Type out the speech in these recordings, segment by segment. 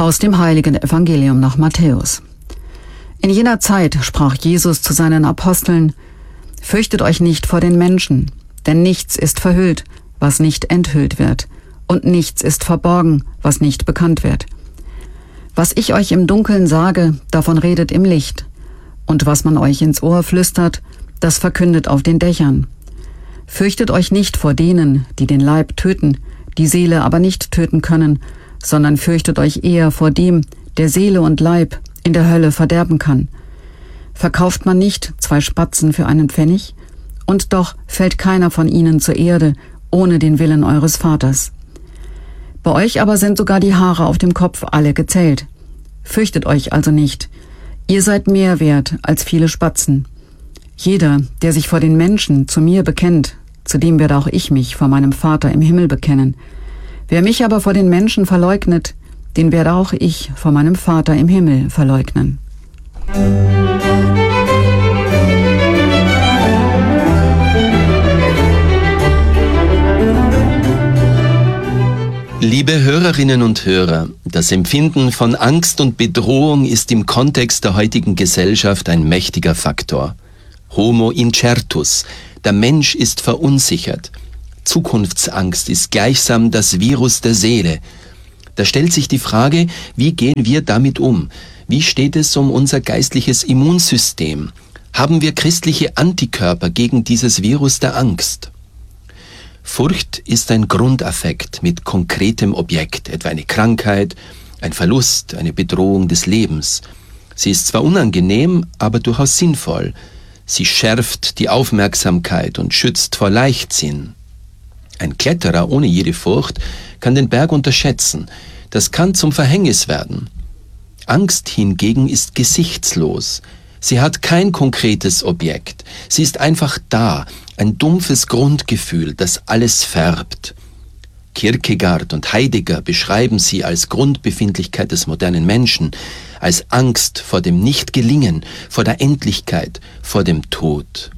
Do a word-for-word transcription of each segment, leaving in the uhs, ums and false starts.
Aus dem heiligen Evangelium nach Matthäus. In jener Zeit sprach Jesus zu seinen Aposteln: Fürchtet euch nicht vor den Menschen, denn nichts ist verhüllt, was nicht enthüllt wird, und nichts ist verborgen, was nicht bekannt wird. Was ich euch im Dunkeln sage, davon redet im Licht, und was man euch ins Ohr flüstert, das verkündet auf den Dächern. Fürchtet euch nicht vor denen, die den Leib töten, die Seele aber nicht töten können, sondern fürchtet euch eher vor dem, der Seele und Leib in der Hölle verderben kann. Verkauft man nicht zwei Spatzen für einen Pfennig? Und doch fällt keiner von ihnen zur Erde, ohne den Willen eures Vaters. Bei euch aber sind sogar die Haare auf dem Kopf alle gezählt. Fürchtet euch also nicht. Ihr seid mehr wert als viele Spatzen. Jeder, der sich vor den Menschen zu mir bekennt, zu dem werde auch ich mich vor meinem Vater im Himmel bekennen. Wer mich aber vor den Menschen verleugnet, den werde auch ich vor meinem Vater im Himmel verleugnen. Liebe Hörerinnen und Hörer, das Empfinden von Angst und Bedrohung ist im Kontext der heutigen Gesellschaft ein mächtiger Faktor. Homo incertus, der Mensch ist verunsichert. Zukunftsangst ist gleichsam das Virus der Seele. Da stellt sich die Frage, wie gehen wir damit um? Wie steht es um unser geistliches Immunsystem? Haben wir christliche Antikörper gegen dieses Virus der Angst? Furcht ist ein Grundaffekt mit konkretem Objekt, etwa eine Krankheit, ein Verlust, eine Bedrohung des Lebens. Sie ist zwar unangenehm, aber durchaus sinnvoll. Sie schärft die Aufmerksamkeit und schützt vor Leichtsinn. Ein Kletterer ohne jede Furcht kann den Berg unterschätzen. Das kann zum Verhängnis werden. Angst hingegen ist gesichtslos. Sie hat kein konkretes Objekt. Sie ist einfach da, ein dumpfes Grundgefühl, das alles färbt. Kierkegaard und Heidegger beschreiben sie als Grundbefindlichkeit des modernen Menschen, als Angst vor dem Nichtgelingen, vor der Endlichkeit, vor dem Tod.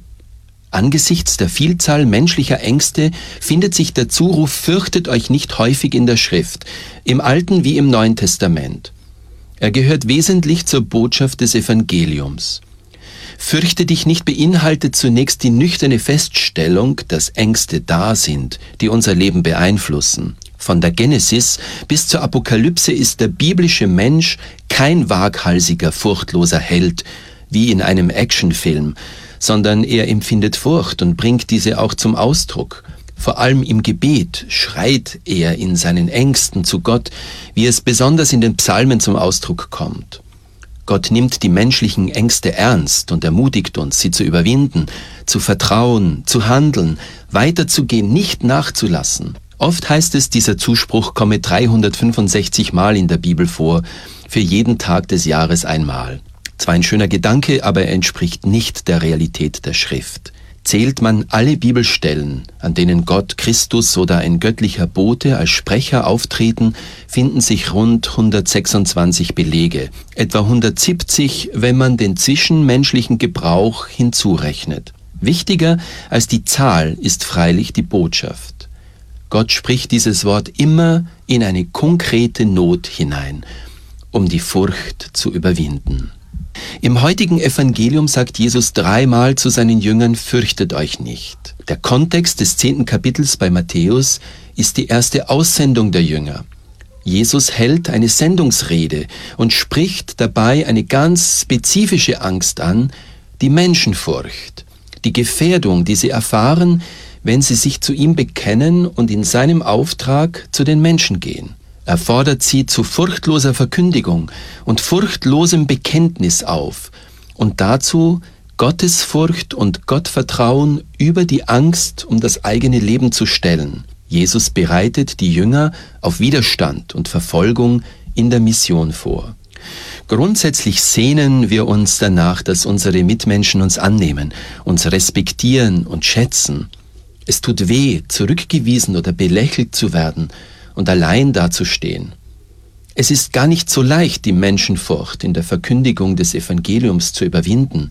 Angesichts der Vielzahl menschlicher Ängste findet sich der Zuruf »Fürchtet euch nicht« häufig in der Schrift, im Alten wie im Neuen Testament. Er gehört wesentlich zur Botschaft des Evangeliums. »Fürchte dich nicht« beinhaltet zunächst die nüchterne Feststellung, dass Ängste da sind, die unser Leben beeinflussen. Von der Genesis bis zur Apokalypse ist der biblische Mensch kein waghalsiger, furchtloser Held, wie in einem Actionfilm, sondern er empfindet Furcht und bringt diese auch zum Ausdruck. Vor allem im Gebet schreit er in seinen Ängsten zu Gott, wie es besonders in den Psalmen zum Ausdruck kommt. Gott nimmt die menschlichen Ängste ernst und ermutigt uns, sie zu überwinden, zu vertrauen, zu handeln, weiterzugehen, nicht nachzulassen. Oft heißt es, dieser Zuspruch komme dreihundertfünfundsechzig Mal in der Bibel vor, für jeden Tag des Jahres einmal. Zwar ein schöner Gedanke, aber er entspricht nicht der Realität der Schrift. Zählt man alle Bibelstellen, an denen Gott, Christus oder ein göttlicher Bote als Sprecher auftreten, finden sich rund hundertsechsundzwanzig Belege, etwa hundertsiebzig, wenn man den zwischenmenschlichen Gebrauch hinzurechnet. Wichtiger als die Zahl ist freilich die Botschaft. Gott spricht dieses Wort immer in eine konkrete Not hinein, um die Furcht zu überwinden. Im heutigen Evangelium sagt Jesus dreimal zu seinen Jüngern: Fürchtet euch nicht. Der Kontext des zehnten Kapitels bei Matthäus ist die erste Aussendung der Jünger. Jesus hält eine Sendungsrede und spricht dabei eine ganz spezifische Angst an, die Menschenfurcht, die Gefährdung, die sie erfahren, wenn sie sich zu ihm bekennen und in seinem Auftrag zu den Menschen gehen. Er fordert sie zu furchtloser Verkündigung und furchtlosem Bekenntnis auf und dazu Gottesfurcht und Gottvertrauen über die Angst um das eigene Leben zu stellen. Jesus bereitet die Jünger auf Widerstand und Verfolgung in der Mission vor. Grundsätzlich sehnen wir uns danach, dass unsere Mitmenschen uns annehmen, uns respektieren und schätzen. Es tut weh, zurückgewiesen oder belächelt zu werden und allein dazustehen. Es ist gar nicht so leicht, die Menschenfurcht in der Verkündigung des Evangeliums zu überwinden.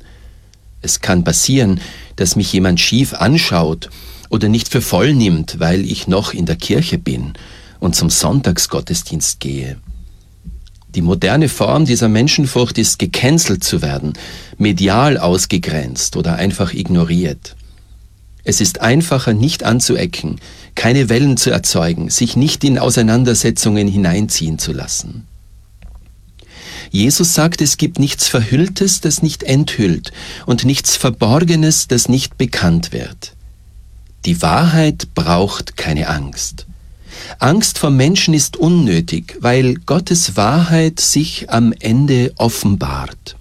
Es kann passieren, dass mich jemand schief anschaut oder nicht für voll nimmt, weil ich noch in der Kirche bin und zum Sonntagsgottesdienst gehe. Die moderne Form dieser Menschenfurcht ist, gecancelt zu werden, medial ausgegrenzt oder einfach ignoriert. Es ist einfacher, nicht anzuecken, keine Wellen zu erzeugen, sich nicht in Auseinandersetzungen hineinziehen zu lassen. Jesus sagt, es gibt nichts Verhülltes, das nicht enthüllt, und nichts Verborgenes, das nicht bekannt wird. Die Wahrheit braucht keine Angst. Angst vor Menschen ist unnötig, weil Gottes Wahrheit sich am Ende offenbart.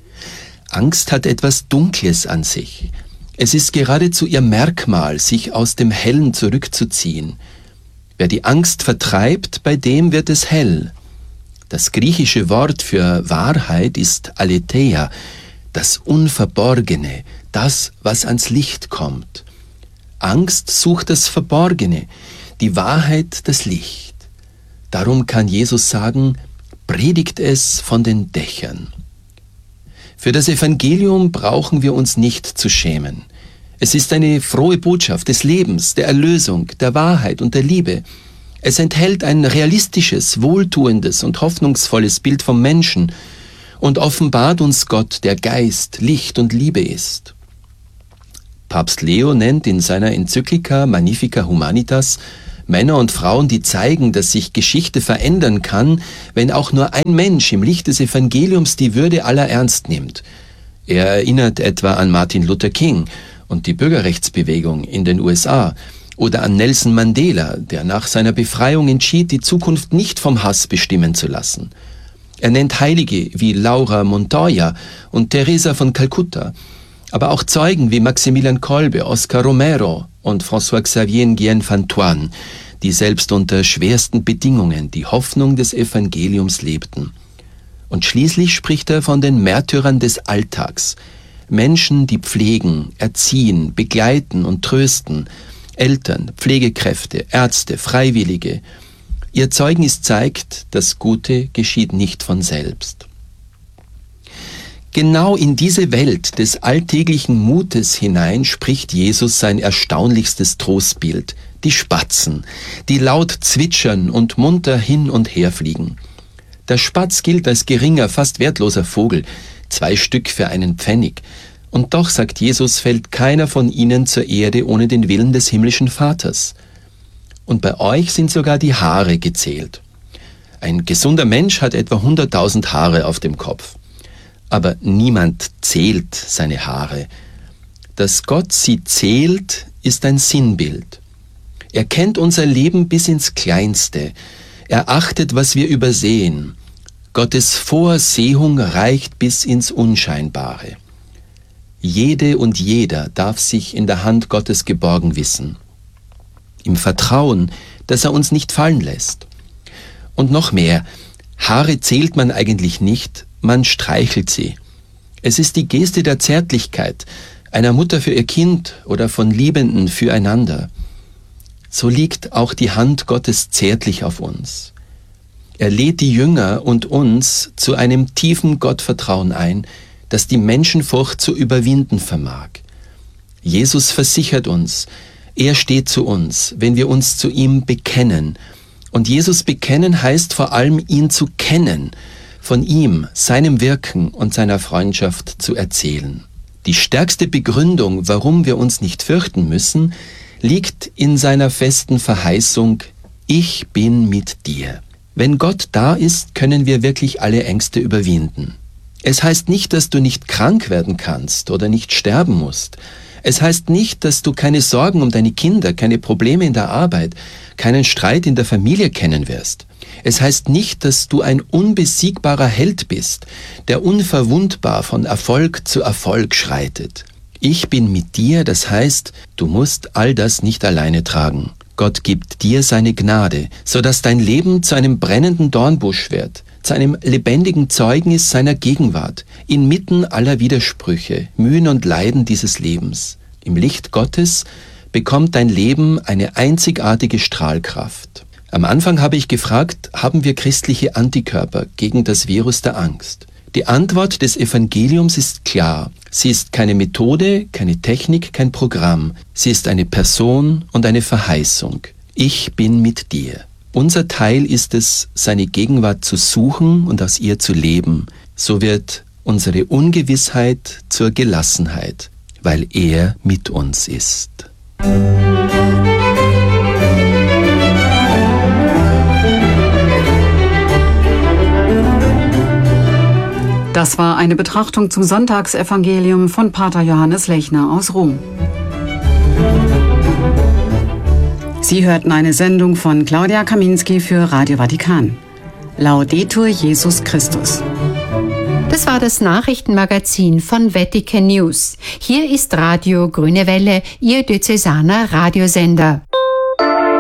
Angst hat etwas Dunkles an sich. Es ist geradezu ihr Merkmal, sich aus dem Hellen zurückzuziehen. Wer die Angst vertreibt, bei dem wird es hell. Das griechische Wort für Wahrheit ist Aletheia, das Unverborgene, das, was ans Licht kommt. Angst sucht das Verborgene, die Wahrheit das Licht. Darum kann Jesus sagen, predigt es von den Dächern. Für das Evangelium brauchen wir uns nicht zu schämen. Es ist eine frohe Botschaft des Lebens, der Erlösung, der Wahrheit und der Liebe. Es enthält ein realistisches, wohltuendes und hoffnungsvolles Bild vom Menschen und offenbart uns Gott, der Geist, Licht und Liebe ist. Papst Leo nennt in seiner Enzyklika Magnificat Humanitas Männer und Frauen, die zeigen, dass sich Geschichte verändern kann, wenn auch nur ein Mensch im Licht des Evangeliums die Würde aller ernst nimmt. Er erinnert etwa an Martin Luther King und die Bürgerrechtsbewegung in den U S A oder an Nelson Mandela, der nach seiner Befreiung entschied, die Zukunft nicht vom Hass bestimmen zu lassen. Er nennt Heilige wie Laura Montoya und Teresa von Kalkutta, aber auch Zeugen wie Maximilian Kolbe, Oscar Romero und François Xavier Nguyen Van Thuan, die selbst unter schwersten Bedingungen die Hoffnung des Evangeliums lebten. Und schließlich spricht er von den Märtyrern des Alltags, Menschen, die pflegen, erziehen, begleiten und trösten, Eltern, Pflegekräfte, Ärzte, Freiwillige. Ihr Zeugnis zeigt, das Gute geschieht nicht von selbst. Genau in diese Welt des alltäglichen Mutes hinein spricht Jesus sein erstaunlichstes Trostbild, die Spatzen, die laut zwitschern und munter hin und her fliegen. Der Spatz gilt als geringer, fast wertloser Vogel, zwei Stück für einen Pfennig. Und doch, sagt Jesus, fällt keiner von ihnen zur Erde ohne den Willen des himmlischen Vaters. Und bei euch sind sogar die Haare gezählt. Ein gesunder Mensch hat etwa hunderttausend Haare auf dem Kopf. Aber niemand zählt seine Haare. Dass Gott sie zählt, ist ein Sinnbild. Er kennt unser Leben bis ins Kleinste. Er achtet, was wir übersehen. Gottes Vorsehung reicht bis ins Unscheinbare. Jede und jeder darf sich in der Hand Gottes geborgen wissen. Im Vertrauen, dass er uns nicht fallen lässt. Und noch mehr, Haare zählt man eigentlich nicht, man streichelt sie. Es ist die Geste der Zärtlichkeit, einer Mutter für ihr Kind oder von Liebenden füreinander. So liegt auch die Hand Gottes zärtlich auf uns. Er lädt die Jünger und uns zu einem tiefen Gottvertrauen ein, das die Menschenfurcht zu überwinden vermag. Jesus versichert uns, er steht zu uns, wenn wir uns zu ihm bekennen. Und Jesus bekennen heißt vor allem, ihn zu kennen, von ihm, seinem Wirken und seiner Freundschaft zu erzählen. Die stärkste Begründung, warum wir uns nicht fürchten müssen, liegt in seiner festen Verheißung, ich bin mit dir. Wenn Gott da ist, können wir wirklich alle Ängste überwinden. Es heißt nicht, dass du nicht krank werden kannst oder nicht sterben musst. Es heißt nicht, dass du keine Sorgen um deine Kinder, keine Probleme in der Arbeit, keinen Streit in der Familie kennen wirst. Es heißt nicht, dass du ein unbesiegbarer Held bist, der unverwundbar von Erfolg zu Erfolg schreitet. Ich bin mit dir, das heißt, du musst all das nicht alleine tragen. Gott gibt dir seine Gnade, sodass dein Leben zu einem brennenden Dornbusch wird, zu einem lebendigen Zeugnis seiner Gegenwart, inmitten aller Widersprüche, Mühen und Leiden dieses Lebens. Im Licht Gottes bekommt dein Leben eine einzigartige Strahlkraft. Am Anfang habe ich gefragt, haben wir christliche Antikörper gegen das Virus der Angst? Die Antwort des Evangeliums ist klar. Sie ist keine Methode, keine Technik, kein Programm. Sie ist eine Person und eine Verheißung. Ich bin mit dir. Unser Teil ist es, seine Gegenwart zu suchen und aus ihr zu leben. So wird unsere Ungewissheit zur Gelassenheit, weil er mit uns ist. Das war eine Betrachtung zum Sonntagsevangelium von Pater Johannes Lechner aus Rom. Sie hörten eine Sendung von Claudia Kaminski für Radio Vatikan. Laudetur Jesus Christus. Das war das Nachrichtenmagazin von Vatican News. Hier ist Radio Grüne Welle, Ihr diözesaner Radiosender.